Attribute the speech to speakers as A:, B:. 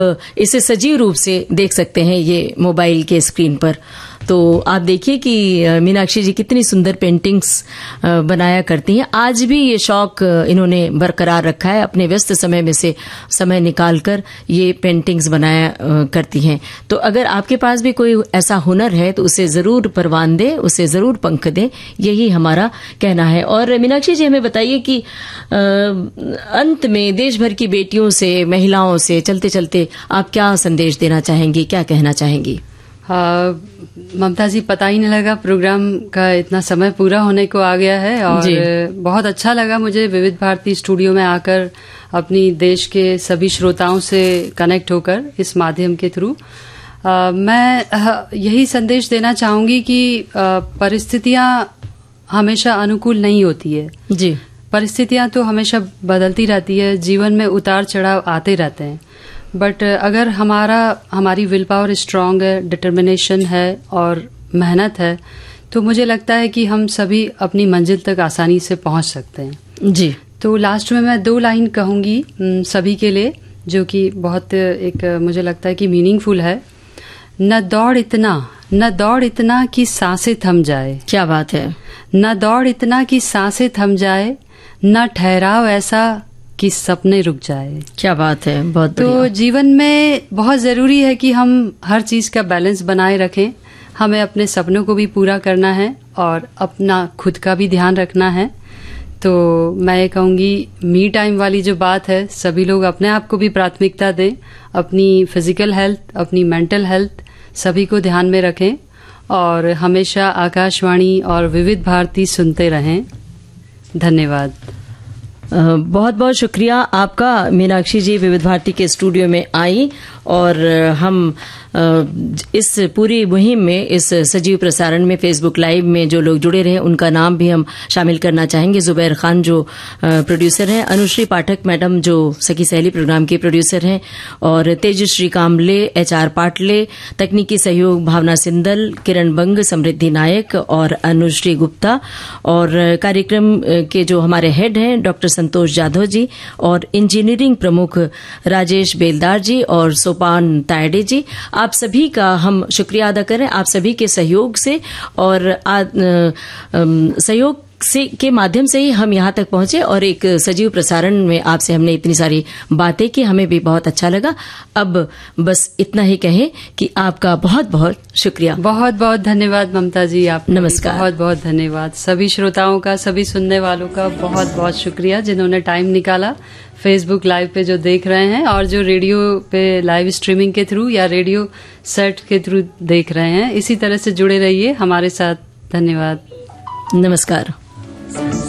A: इसे सजीव रूप से देख सकते हैं ये मोबाइल के स्क्रीन पर। तो आप देखिए कि मीनाक्षी जी कितनी सुंदर पेंटिंग्स बनाया करती हैं। आज भी ये शौक इन्होंने बरकरार रखा है, अपने व्यस्त समय में से समय निकालकर ये पेंटिंग्स बनाया करती हैं। तो अगर आपके पास भी कोई ऐसा हुनर है तो उसे जरूर परवान दें, उसे जरूर पंख दें, यही हमारा कहना है। और मीनाक्षी जी हमें बताइए कि अंत में देश भर की बेटियों से, महिलाओं से चलते चलते आप क्या संदेश देना चाहेंगी, क्या कहना चाहेंगी?
B: ममता जी, पता ही नहीं लगा प्रोग्राम का इतना समय पूरा होने को आ गया है और बहुत अच्छा लगा मुझे विविध भारती स्टूडियो में आकर अपनी देश के सभी श्रोताओं से कनेक्ट होकर इस माध्यम के थ्रू। मैं यही संदेश देना चाहूंगी कि परिस्थितियां हमेशा अनुकूल नहीं होती है जी। परिस्थितियां तो हमेशा बदलती रहती है, जीवन में उतार चढ़ाव आते रहते हैं, बट अगर हमारी विल पावर स्ट्रांग है, डिटर्मिनेशन है और मेहनत है, तो मुझे लगता है कि हम सभी अपनी मंजिल तक आसानी से पहुंच सकते हैं जी। तो लास्ट में मैं 2 लाइन कहूंगी सभी के लिए, जो कि बहुत एक मुझे लगता है कि मीनिंगफुल है। न दौड़ इतना कि सांसें थम जाए। क्या बात है। न दौड़ इतना कि सांसें थम जाए, न ठहराव ऐसा कि सपने रुक जाए। क्या बात है, बहुत तो जीवन में बहुत जरूरी है कि हम हर चीज का बैलेंस बनाए रखें। हमें अपने सपनों को भी पूरा करना है और अपना खुद का भी ध्यान रखना है। तो मैं ये कहूंगी, मी टाइम वाली जो बात है, सभी लोग अपने आप को भी प्राथमिकता दें, अपनी फिजिकल हेल्थ, अपनी मेंटल हेल्थ सभी को ध्यान में रखें और हमेशा आकाशवाणी और विविध भारती सुनते रहें। धन्यवाद।
A: बहुत बहुत शुक्रिया आपका मीनाक्षी जी, विविध भारती के स्टूडियो में आई और हम इस पूरी मुहिम में, इस सजीव प्रसारण में, फेसबुक लाइव में जो लोग जुड़े रहे उनका नाम भी हम शामिल करना चाहेंगे। जुबैर खान जो प्रोड्यूसर हैं, अनुश्री पाठक मैडम जो सखी सहेली प्रोग्राम के प्रोड्यूसर हैं, और तेजश्री कामले, HR पाटले, तकनीकी सहयोग भावना सिंदल, किरण बंग, समृद्धि नायक और अनुश्री गुप्ता, और कार्यक्रम के जो हमारे हेड हैं डॉक्टर संतोष जाधव जी, और इंजीनियरिंग प्रमुख राजेश बेलदार जी और सोपान तायडे जी। आप सभी का हम शुक्रिया अदा करें, आप सभी के सहयोग से और सहयोग से के माध्यम से ही हम यहाँ तक पहुंचे और एक सजीव प्रसारण में आपसे हमने इतनी सारी बातें की, हमें भी बहुत अच्छा लगा। अब बस इतना ही कहें कि आपका बहुत बहुत शुक्रिया।
B: बहुत बहुत धन्यवाद ममता जी, आप
A: नमस्कार।
B: बहुत बहुत धन्यवाद सभी श्रोताओं का, सभी सुनने वालों का बहुत बहुत शुक्रिया जिन्होंने टाइम निकाला फेसबुक लाइव पे जो देख रहे हैं और जो रेडियो पे लाइव स्ट्रीमिंग के थ्रू या रेडियो सेट के थ्रू देख रहे हैं। इसी तरह से जुड़े रहिए हमारे साथ। धन्यवाद।
A: नमस्कार।